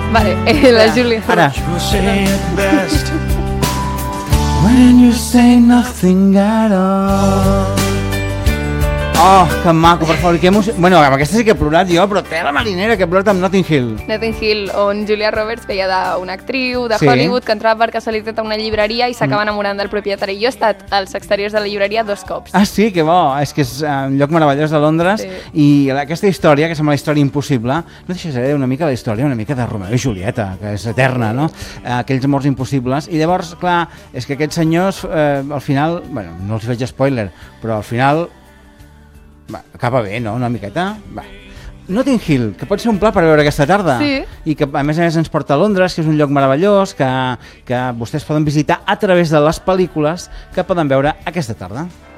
Vale, la Julia. Ara. You say it best when you say nothing at all. Oh, que maco, per favor, que emoció... Bueno, amb aquesta sí que he plorat jo, però tela marinera, que he plorat amb Notting Hill. Notting Hill, on Julia Roberts feia d'una actriu de Sí. Hollywood que entrava per casualitat a una llibreria i s'acaba enamorant del propietari. Jo he estat als exteriors de la llibreria 2 cops. Ah, sí, que bo, és que és un lloc meravellós de Londres, Sí. i aquesta història, que sembla la història impossible, no deixa de ser una mica la història, una mica de Romeo i Julieta, que és eterna, no? Aquells amors impossibles, i llavors, clar, és que aquests senyors, al final, bueno, no els faig spoiler, però al final va, acaba bé, no?, una miqueta, va. Notting Hill, que pot ser un pla per veure aquesta tarda, Sí. i que a més ens porta a Londres, que és un lloc meravellós, que vostès poden visitar a través de les pel·lícules que poden veure aquesta tarda.